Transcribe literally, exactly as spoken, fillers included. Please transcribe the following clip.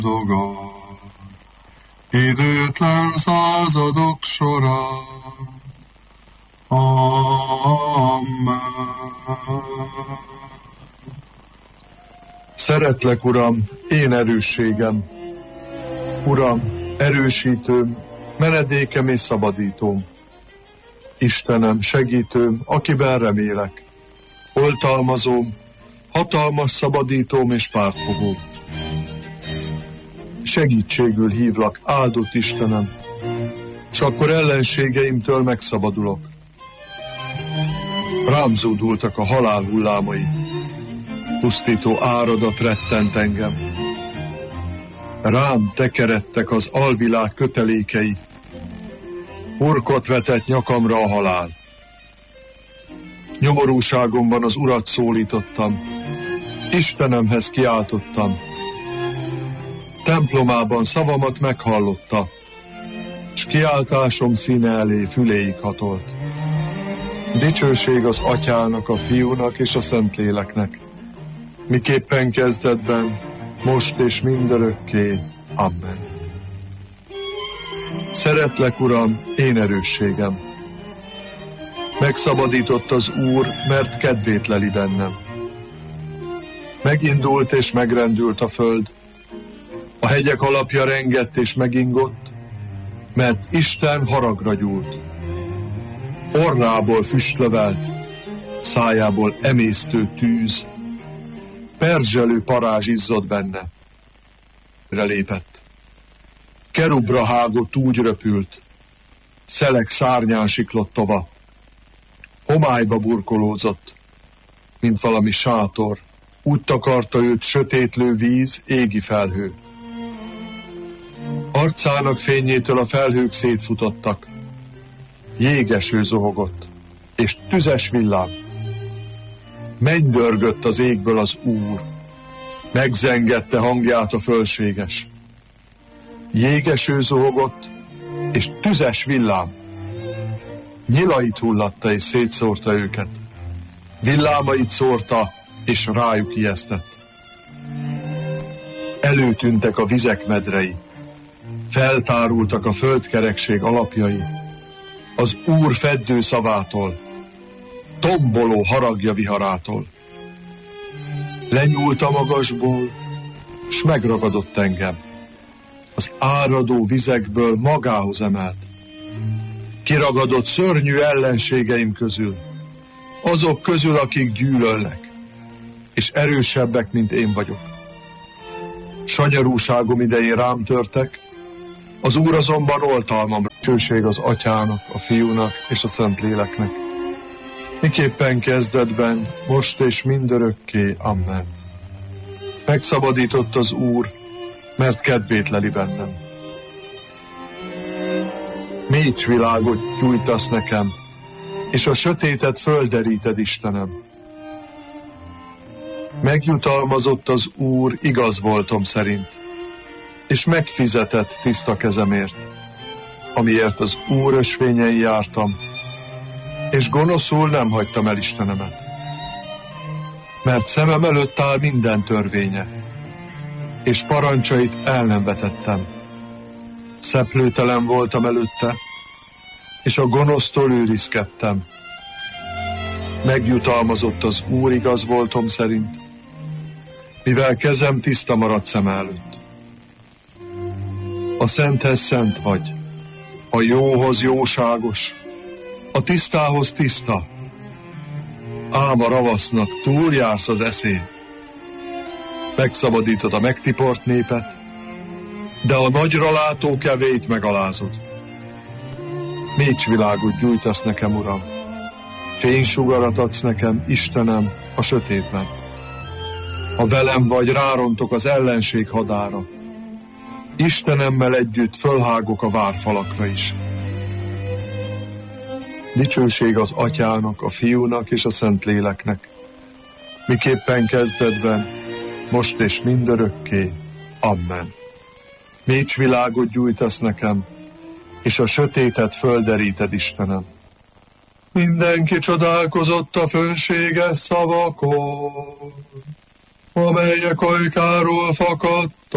boldogan, időtlen századok során. Amen. Szeretlek, Uram, én erősségem. Uram, erősítőm, menedékem és szabadítóm. Istenem, segítőm, akiben remélek. Oltalmazóm, hatalmas szabadítóm és pártfogóm. Segítségül hívlak, áldott Istenem, s akkor ellenségeimtől megszabadulok. Rám zúdultak a halál hullámai, pusztító áradat rettent engem. Rám tekeredtek az alvilág kötelékei, horkot vetett nyakamra a halál. Nyomorúságomban az Urat szólítottam, Istenemhez kiáltottam. Templomában szavamat meghallotta, s kiáltásom színe elé füléig hatolt. Dicsőség az Atyának, a Fiúnak és a Szentléleknek, miképpen kezdetben, most és mindörökké. Amen. Szeretlek, Uram, én erősségem. Megszabadított az Úr, mert kedvét leli bennem. Megindult és megrendült a föld, a hegyek alapja rengett és megingott, mert Isten haragra gyúlt. Orrából füstlövelt, szájából emésztő tűz, perzselő parázs izzott benne. Relépett. Kerubra hágott, úgy röpült, szelek szárnyán siklott tova. Homályba burkolózott, mint valami sátor, úgy takarta őt sötétlő víz, égi felhő. Arcának fényétől a felhők szétfutottak, jégeső zohogott, és tüzes villám. Mennydörgött az égből az Úr, megzengette hangját a fölséges. Jégeső zohogott, és tüzes villám. Nyilait hullatta és szétszórta őket. Villámait szórta, és rájuk ijesztett. Előtűntek a vizek medrei, feltárultak a földkerekség alapjai, az Úr feddő szavától, tomboló haragja viharától. Lenyúlt a magasból, s megragadott engem. Az áradó vizekből magához emelt. Kiragadott szörnyű ellenségeim közül, azok közül, akik gyűlölnek, és erősebbek, mint én vagyok. Sanyarúságom idején rám törtek, az Úr azonban oltalmam. Dicsőség az Atyának, a Fiúnak és a Szentléleknek, miképpen kezdetben, most és mindörökké. Amen. Megszabadított az Úr, mert kedvét leli bennem. Mécsvilágot gyújtasz nekem, és a sötétet földeríted, Istenem. Megjutalmazott az Úr igaz voltom szerint, és megfizetett tiszta kezemért, amiért az Úr ösvényen jártam, és gonoszul nem hagytam el Istenemet. Mert szemem előtt áll minden törvénye, és parancsait el nem vetettem. Szeplőtelen voltam előtte, és a gonosztól őrizkedtem. Megjutalmazott az Úr igaz voltom szerint, mivel kezem tiszta maradt szem előtt. A szenthez szent vagy, a jóhoz jóságos, a tisztához tiszta, ám a ravasznak túljársz az eszén. Megszabadítod a megtiport népet, de a nagyra látó kevét megalázod. Mécsvilágot gyújtasz nekem, Uram, fénysugarat adsz nekem, Istenem, a sötétben. Ha velem vagy, rárontok az ellenség hadára. Istenemmel együtt fölhágok a várfalakra is. Dicsőség az Atyának, a Fiúnak és a Szentléleknek, miképpen kezdetben, most és mindörökké. Amen. Mécsvilágot gyújtasz nekem, és a sötétet földeríted, Istenem. Mindenki csodálkozott a fönséges szavakon, amelyek ajkáról fakadtak.